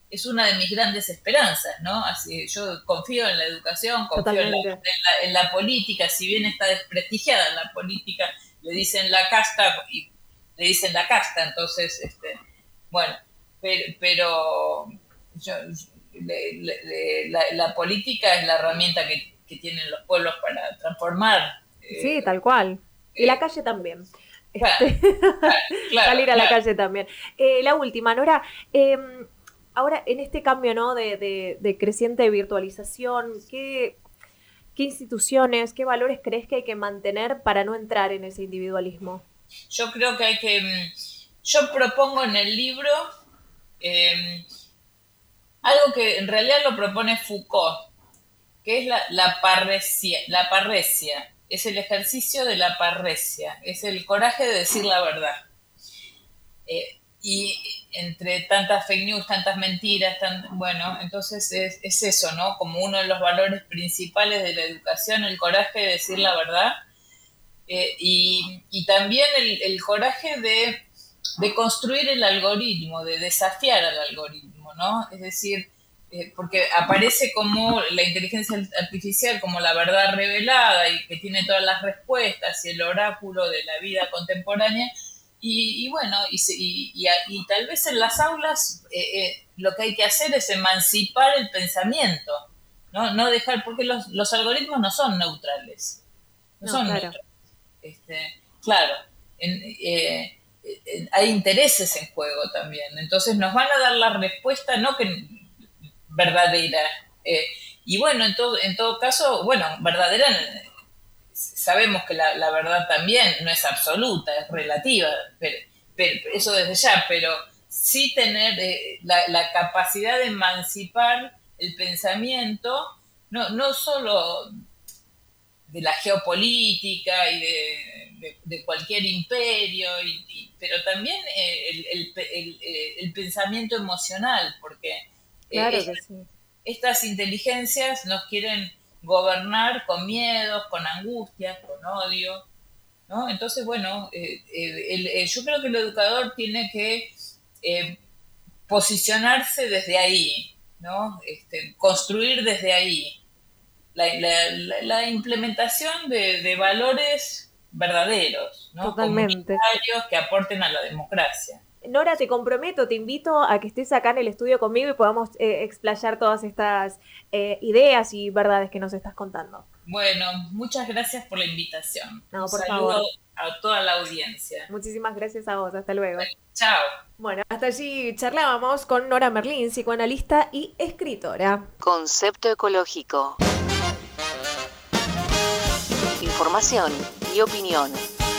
es una de mis grandes esperanzas, ¿no? Así, yo confío en la educación, confío en la política, si bien está desprestigiada la política, le dicen la casta y le dicen la casta, entonces, bueno, pero yo, la política es la herramienta que tienen los pueblos para transformar. Sí, tal cual. Y la calle también. Este, Claro, salir a la claro. calle también. La última, Nora. Ahora, en este cambio, ¿no? De creciente virtualización, ¿qué instituciones, qué valores crees que hay que mantener para no entrar en ese individualismo? Yo creo que hay que. Yo propongo en el libro eh, algo que en realidad lo propone Foucault, que es la parresia. Es el ejercicio de la parresia, es el coraje de decir la verdad. Y entre tantas fake news, tantas mentiras, bueno, entonces es eso, ¿no? Como uno de los valores principales de la educación, el coraje de decir la verdad. Y también el coraje de construir el algoritmo, de desafiar al algoritmo, ¿no? Es decir, porque aparece como la inteligencia artificial como la verdad revelada y que tiene todas las respuestas y el oráculo de la vida contemporánea. Y bueno, y tal vez en las aulas lo que hay que hacer es emancipar el pensamiento, ¿no? No dejar, porque los algoritmos no son neutrales, no No, son claro. neutrales. Claro, hay intereses en juego también. Entonces nos van a dar la respuesta no que verdadera. eh, y bueno, en todo caso, bueno, verdadera, sabemos que la verdad también no es absoluta, es relativa, pero eso desde ya, pero sí tener la capacidad de emancipar el pensamiento, no solo de la geopolítica y de cualquier imperio, pero también el pensamiento emocional, porque Claro que estas, sí. estas inteligencias nos quieren gobernar con miedos, con angustias, con odio, ¿no? Entonces, bueno, yo creo que el educador tiene que eh, posicionarse desde ahí, ¿no? Construir desde ahí la implementación de valores verdaderos, ¿no? Totalmente. Comunitarios que aporten a la democracia. Nora, te comprometo, te invito a que estés acá en el estudio conmigo y podamos explayar todas estas ideas y verdades que nos estás contando. Bueno, muchas gracias por la invitación. Un No, por saludo favor. a toda la audiencia. Muchísimas gracias a vos. Hasta luego. Bueno, chao. Bueno, hasta allí charlábamos con Nora Merlín, psicoanalista y escritora. Concepto ecológico. Información y opinión.